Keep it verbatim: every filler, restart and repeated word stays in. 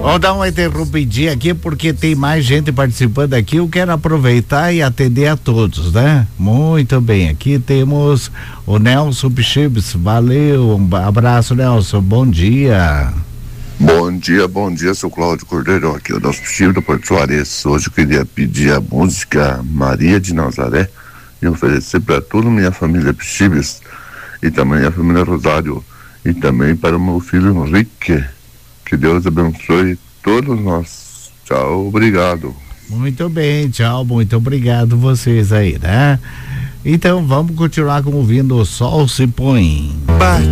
Vamos dar uma interrompidinha aqui porque tem mais gente participando aqui. Eu quero aproveitar e atender a todos, né? Muito bem. Aqui temos o Nelson Pichibes. Valeu, um abraço, Nelson. Bom dia. Bom dia, bom dia, seu Cláudio Cordeiro. Aqui é o Nelson Pichibes do Porto Soares. Hoje eu queria pedir a música Maria de Nazaré e oferecer para toda a minha família Pichibes e também a família Rosário e também para o meu filho Henrique. Que Deus abençoe todos nós. Tchau, obrigado. Muito bem, tchau, muito obrigado vocês aí, né? Então vamos continuar com ouvindo O Sol Se Põe.